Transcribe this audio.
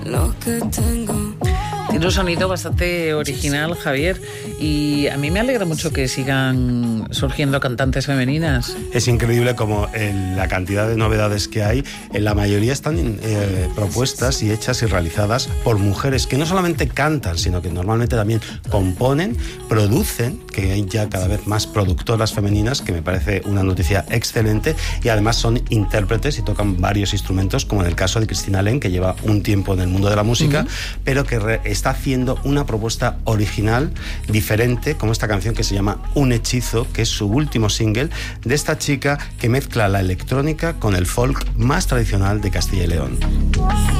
lo que tengo. Tiene un sonido bastante original, Javier, y a mí me alegra mucho que sigan surgiendo cantantes femeninas. Es increíble como la cantidad de novedades que hay, la mayoría están propuestas y hechas y realizadas por mujeres que no solamente cantan, sino que normalmente también componen, producen, que hay ya cada vez más productoras femeninas, que me parece una noticia excelente, y además son intérpretes y tocan varios instrumentos, como en el caso de Cristina Len, que lleva un tiempo en el mundo de la música, pero que está haciendo una propuesta original, diferente, como esta canción que se llama Un hechizo, que es su último single, de esta chica que mezcla la electrónica con el folk más tradicional de Castilla y León.